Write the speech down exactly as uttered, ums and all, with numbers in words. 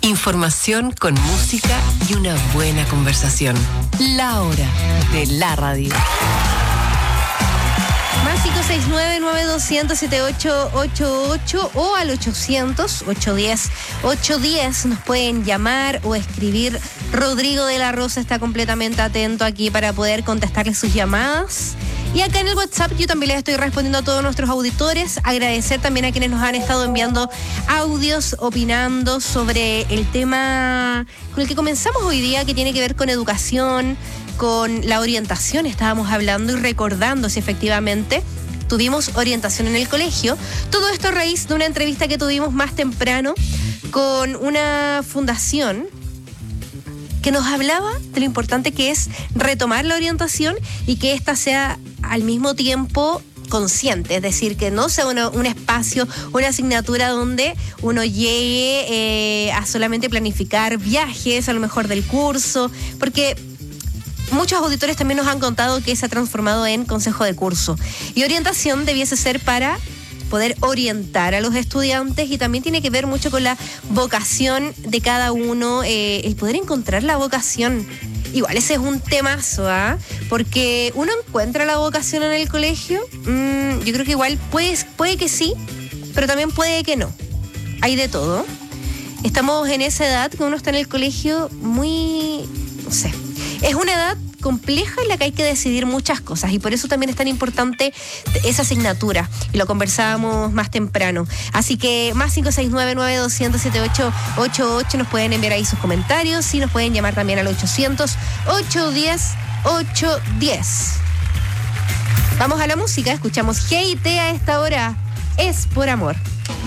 Información con música y una buena conversación. La hora de la radio. Más cinco seis nueve, nueve dos cero cero, siete ocho ocho ocho o al ochocientos, ochocientos diez, ochocientos diez nos pueden llamar o escribir. Rodrigo de la Rosa está completamente atento aquí para poder contestarles sus llamadas. Y acá en el WhatsApp yo también les estoy respondiendo a todos nuestros auditores. Agradecer también a quienes nos han estado enviando audios opinando sobre el tema con el que comenzamos hoy día, que tiene que ver con educación, con la orientación. Estábamos hablando y recordando si efectivamente tuvimos orientación en el colegio. Todo esto a raíz de una entrevista que tuvimos más temprano con una fundación que nos hablaba de lo importante que es retomar la orientación y que ésta sea al mismo tiempo consciente, es decir, que no sea una, un espacio, una asignatura donde uno llegue eh, a solamente planificar viajes, a lo mejor del curso, porque muchos auditores también nos han contado que se ha transformado en consejo de curso. Y orientación debiese ser para poder orientar a los estudiantes, y también tiene que ver mucho con la vocación de cada uno, eh, el poder encontrar la vocación. Igual ese es un temazo, ¿ah? ¿eh? Porque uno encuentra la vocación en el colegio, mmm, yo creo que igual puede, puede que sí, pero también puede que no. Hay de todo. Estamos en esa edad que uno está en el colegio muy, no sé, es una edad compleja en la que hay que decidir muchas cosas, y por eso también es tan importante esa asignatura, y lo conversábamos más temprano. Así que más cinco seis nueve, nueve dos cero cero, siete ocho ocho ocho, nos pueden enviar ahí sus comentarios y nos pueden llamar también al ochocientos, ochocientos diez, ochocientos diez. Vamos a la música, escuchamos G I T a esta hora, Es por Amor.